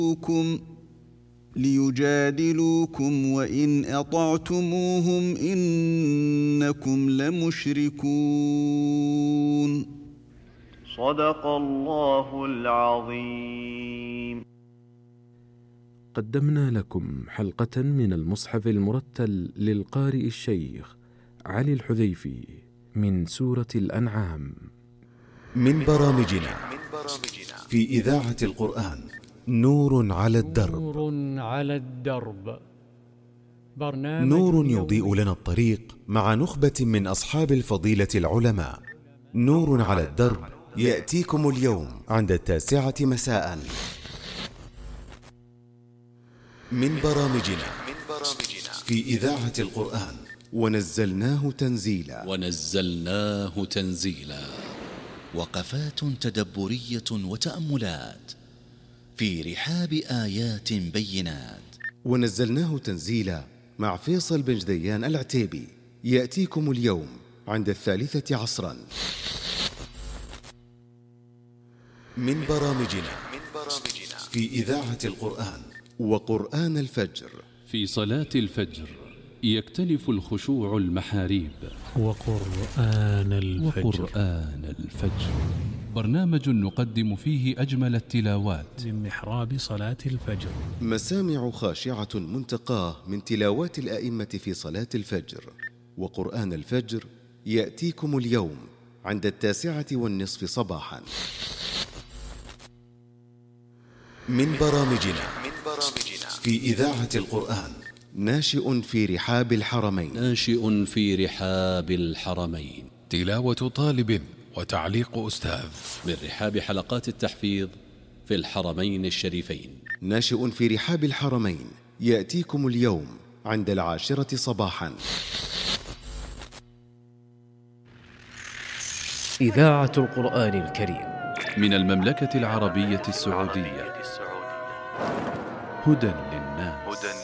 ليجادلوكم وإن أطعتموهم إنكم لمشركون. صدق الله العظيم. قدمنا لكم حلقة من المصحف المرتل للقارئ الشيخ علي الحذيفي من سورة الأنعام. من برامجنا في إذاعة القرآن نور على الدرب. نور يضيء لنا الطريق مع نخبة من أصحاب الفضيلة العلماء. نور على الدرب يأتيكم اليوم عند 9 مساء. من برامجنا في إذاعة القرآن ونزلناه تنزيلا. وقفات تدبرية وتأملات في رحاب آيات بينات. ونزلناه تنزيلا مع فيصل بن جديان العتيبي يأتيكم اليوم عند 3 عصرا. من برامجنا في إذاعة القرآن وقرآن الفجر. في صلاة الفجر يكتنف الخشوع المحاريب. وقرآن الفجر برنامج نقدم فيه أجمل التلاوات من محراب صلاة الفجر. مسامع خاشعة منتقاه من تلاوات الأئمة في صلاة الفجر. وقرآن الفجر يأتيكم اليوم عند 9:30 صباحا. من برامجنا في إذاعة القرآن ناشئ في رحاب الحرمين. تلاوة طالب وتعليق أستاذ من رحاب حلقات التحفيظ في الحرمين الشريفين. ناشئ في رحاب الحرمين يأتيكم اليوم عند 10 صباحا. إذاعة القرآن الكريم من المملكة العربية السعودية. هدى للناس.